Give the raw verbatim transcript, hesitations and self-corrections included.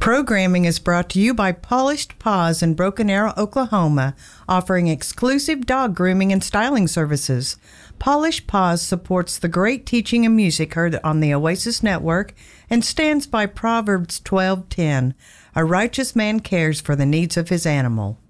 Programming is brought to you by Polished Paws in Broken Arrow, Oklahoma, offering exclusive dog grooming and styling services. Polished Paws supports the great teaching and music heard on the Oasis Network and stands by Proverbs twelve ten. A righteous man cares for the needs of his animal.